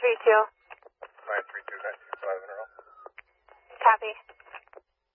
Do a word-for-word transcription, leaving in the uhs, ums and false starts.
three two. nine three two, nine two five in a row. Copy.